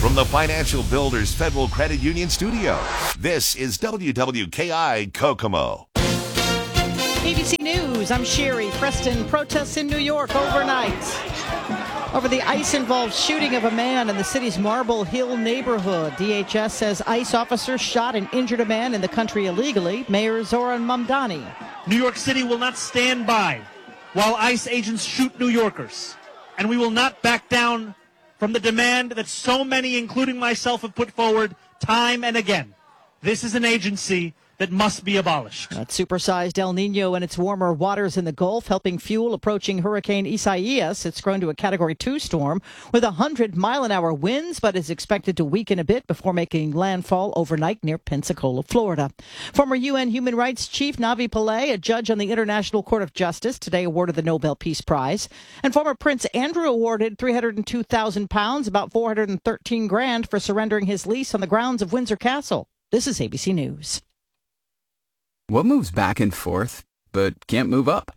From the Financial Builders Federal Credit Union Studio, this is WWKI Kokomo. ABC News, I'm Sherry. Preston, protests in New York overnight over the ICE-involved shooting of a man in the city's Marble Hill neighborhood. DHS says ICE officers shot and injured a man in the country illegally. Mayor Zoran Mamdani. New York City will not stand by while ICE agents shoot New Yorkers. And we will not back down from the demand that so many, including myself, have put forward time and again. This is an agency that must be abolished. That supersized El Nino and its warmer waters in the Gulf helping fuel approaching Hurricane Isaias. It's grown to a Category 2 storm with 100-mile-an-hour winds, but is expected to weaken a bit before making landfall overnight near Pensacola, Florida. Former UN Human Rights Chief Navi Pillay, a judge on the International Court of Justice, today awarded the Nobel Peace Prize. And former Prince Andrew awarded £302,000, about $413,000, for surrendering his lease on the grounds of Windsor Castle. This is ABC News. What moves back and forth, but can't move up?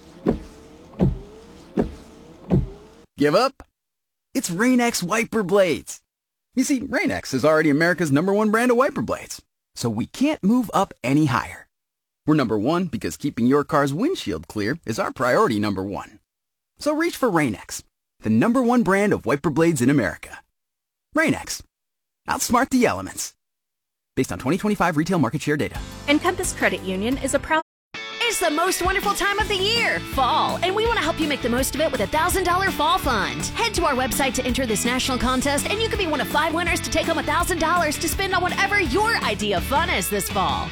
Give up? It's Rain-X wiper blades. You see, Rain-X is already America's #1 brand of wiper blades, so we can't move up any higher. We're #1 because keeping your car's windshield clear is our priority #1. So reach for Rain-X, the #1 brand of wiper blades in America. Rain-X. Outsmart the elements. Based on 2025 retail market share data. Encompass Credit Union is a proud... It's the most wonderful time of the year, fall, and we want to help you make the most of it with a $1,000 fall fund. Head to our website to enter this national contest, and you could be one of 5 winners to take home $1,000 to spend on whatever your idea of fun is this fall.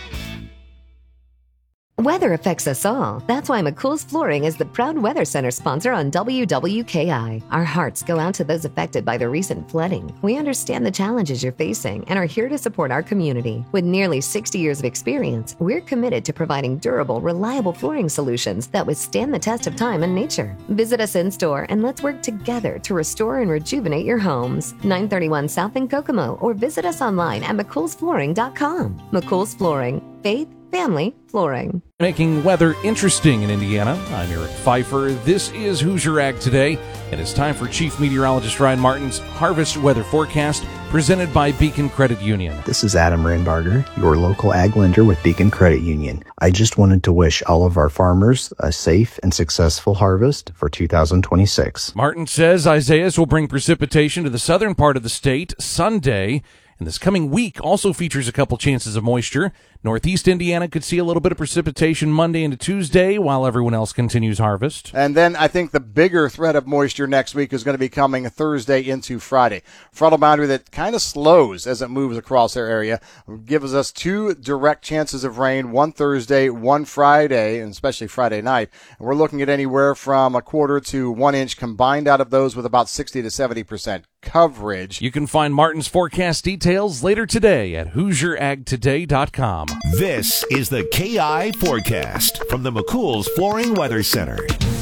Weather affects us all. That's why McCool's Flooring is the proud Weather Center sponsor on WWKI. Our hearts go out to those affected by the recent flooding. We understand the challenges you're facing and are here to support our community. With nearly 60 years of experience, we're committed to providing durable, reliable flooring solutions that withstand the test of time and nature. Visit us in store and let's work together to restore and rejuvenate your homes. 931 South in Kokomo, or visit us online at mccoolsflooring.com. McCool's Flooring. Faith, family, flooring. Making weather interesting in Indiana. I'm Eric Pfeiffer. This is Hoosier Ag Today, and it's time for Chief Meteorologist Ryan Martin's Harvest Weather Forecast, presented by Beacon Credit Union. This is Adam Randbarger, your local ag lender with Beacon Credit Union. I just wanted to wish all of our farmers a safe and successful harvest for 2026. Martin says Isaias will bring precipitation to the southern part of the state Sunday. And this coming week also features a couple chances of moisture. Northeast Indiana could see a little bit of precipitation Monday into Tuesday while everyone else continues harvest. And then I think the bigger threat of moisture next week is going to be coming Thursday into Friday. Frontal boundary that kind of slows as it moves across our area. Gives us 2 direct chances of rain, one Thursday, one Friday, and especially Friday night. And we're looking at anywhere from 1/4 to 1 inch combined out of those with about 60 to 70% coverage. You can find Martin's forecast details later today at HoosierAgToday.com. This is the KI Forecast from the McCool's Flooring Weather Center.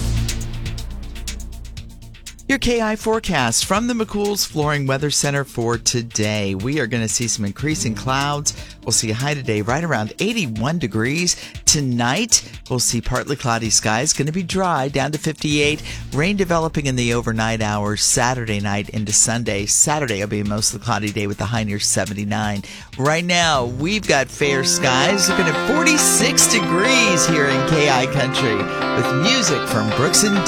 Your KI forecast from the McCool's Flooring Weather Center for today. We are going to see some increasing clouds. We'll see a high today right around 81 degrees. Tonight, we'll see partly cloudy skies. Going to be dry down to 58. Rain developing in the overnight hours Saturday night into Sunday. Saturday will be a mostly cloudy day with a high near 79. Right now, we've got fair skies looking at 46 degrees here in KI country with music from Brooks and